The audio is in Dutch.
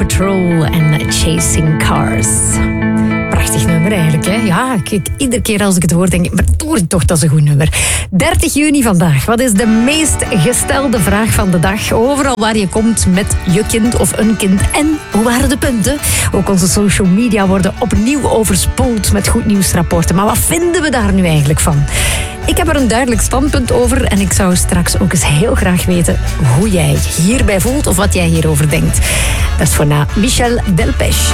Patrol en Chasing Cars. Prachtig nummer eigenlijk, hè? Ja, kijk, iedere keer als ik het hoor, denk ik, maar toch, dat is een goed nummer. 30 juni vandaag. Wat is de meest gestelde vraag van de dag? Overal waar je komt met je kind of een kind. En hoe waren de punten? Ook onze social media worden opnieuw overspoeld met goed nieuwsrapporten. Maar wat vinden we daar nu eigenlijk van? Ik heb er een duidelijk standpunt over en ik zou straks ook eens heel graag weten hoe jij hierbij voelt of wat jij hierover denkt. Dat is voor na Michel Delpech.